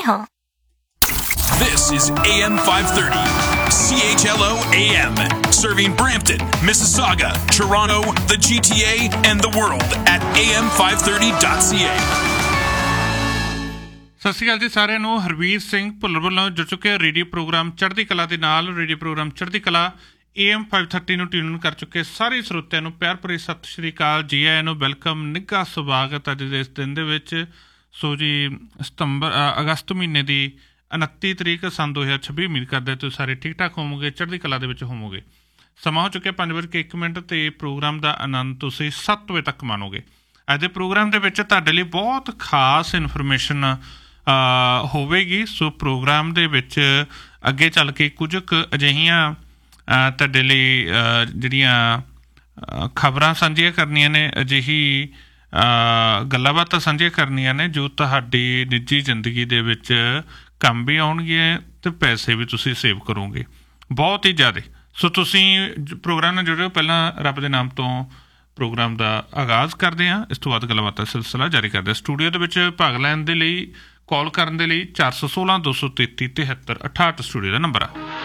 ਹਾਂ। This is AM 530, CHLO AM, serving Brampton, Mississauga, Toronto, the GTA, and the world at am530.ca. ਸਤਿ ਸ਼੍ਰੀ ਅਕਾਲ ਜੀ ਸਾਰਿਆਂ ਨੂੰ। ਹਰਵੀਰ ਸਿੰਘ ਭੁੱਲਰ ਵੱਲੋਂ ਜੁੜ ਚੁੱਕੇ ਰੇਡੀਓ ਪ੍ਰੋਗਰਾਮ ਚੜ੍ਹਦੀ ਕਲਾ ਦੇ ਨਾਲ। ਰੇਡੀਓ ਪ੍ਰੋਗਰਾਮ ਚੜ੍ਹਦੀ ਕਲਾ AM 530 ਨੂੰ ਟਿਊਨ ਕਰ ਚੁੱਕੇ ਸਾਰੇ ਸਰੋਤਿਆਂ ਨੂੰ ਪਿਆਰ ਭਰੀ ਸਤਿ ਸ਼੍ਰੀ ਅਕਾਲ, ਜੀ ਆਇਆਂ ਨੂੰ, ਵੈਲਕਮ, ਨਿੱਘਾ ਸਵਾਗਤ ਅੱਜ ਦੇ ਇਸ ਦਿਨ ਦੇ ਵਿੱਚ। ਸੋ ਜੀ ਅਗਸਤ ਮਹੀਨੇ ਦੀ 29 ਤਰੀਕ ਸੰਨ 2026 ਉਮੀਦ ਕਰਦੇ ਤੁਸੀਂ ਸਾਰੇ ਠੀਕ ਠਾਕ ਹੋਵੋਗੇ, ਚੜ੍ਹਦੀ ਕਲਾ ਦੇ ਵਿੱਚ ਹੋਵੋਗੇ। ਸਮਾਂ ਹੋ ਚੁੱਕਿਆ 5:01 ਅਤੇ ਪ੍ਰੋਗਰਾਮ ਦਾ ਆਨੰਦ ਤੁਸੀਂ 7 ਵਜੇ ਤੱਕ ਮਾਣੋਗੇ। ਅੱਜ ਦੇ ਪ੍ਰੋਗਰਾਮ ਦੇ ਵਿੱਚ ਤੁਹਾਡੇ ਲਈ ਬਹੁਤ ਖਾਸ ਇਨਫੋਰਮੇਸ਼ਨ ਹੋਵੇਗੀ। ਸੋ ਪ੍ਰੋਗਰਾਮ ਦੇ ਵਿੱਚ ਅੱਗੇ ਚੱਲ ਕੇ ਕੁਝ ਕੁ ਅਜਿਹੀਆਂ ਤੁਹਾਡੇ ਲਈ ਜਿਹੜੀਆਂ ਖਬਰਾਂ ਸਾਂਝੀਆਂ ਕਰਨੀਆਂ ਨੇ, ਅਜਿਹੀ ਗੱਲਾਂ ਬਾਤਾਂ ਸਾਂਝੀਆਂ ਕਰਨੀਆਂ ਨੇ ਜੋ ਤੁਹਾਡੀ ਨਿੱਜੀ ਜ਼ਿੰਦਗੀ ਦੇ ਵਿੱਚ ਕੰਮ ਵੀ ਆਉਣਗੀਆਂ ਅਤੇ ਪੈਸੇ ਵੀ ਤੁਸੀਂ ਸੇਵ ਕਰੋਗੇ ਬਹੁਤ ਹੀ ਜ਼ਿਆਦਾ। ਸੋ ਤੁਸੀਂ ਪ੍ਰੋਗਰਾਮ ਨਾਲ ਜੁੜਿਓ। ਪਹਿਲਾਂ ਰੱਬ ਦੇ ਨਾਮ ਤੋਂ ਪ੍ਰੋਗਰਾਮ ਦਾ ਆਗਾਜ਼ ਕਰਦੇ ਹਾਂ, ਇਸ ਤੋਂ ਬਾਅਦ ਗੱਲਬਾਤ ਦਾ ਸਿਲਸਿਲਾ ਜਾਰੀ ਕਰਦੇ ਹਾਂ। ਸਟੂਡੀਓ ਦੇ ਵਿੱਚ ਭਾਗ ਲੈਣ ਦੇ ਲਈ, ਕਾਲ ਕਰਨ ਦੇ ਲਈ 416 233 73 68 ਸਟੂਡੀਓ ਦਾ ਨੰਬਰ ਆ।